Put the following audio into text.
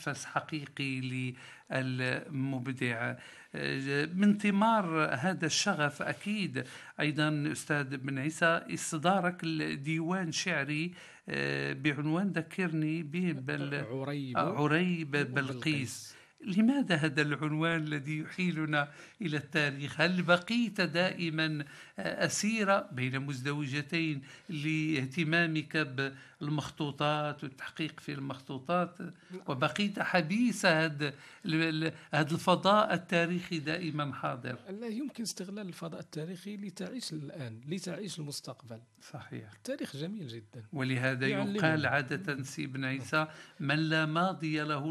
نفس حقيقي للمبدع. من ثمار هذا الشغف أكيد أيضا أستاذ بن عيسى استدارك الديوان شعري بعنوان ذكرني به عريب بلقيس. لماذا هذا العنوان الذي يحيلنا إلى التاريخ؟ هل بقيت دائما أسيرة بين مزدوجتين لاهتمامك بالمخطوطات والتحقيق في المخطوطات، وبقيت حبيسة هذا الفضاء التاريخي دائما حاضر؟ لا يمكن استغلال الفضاء التاريخي لتعيش الآن، لتعيش المستقبل. صحيح. التاريخ جميل جدا، ولهذا يقال عادة سي بن عيسى: من لا ماضي له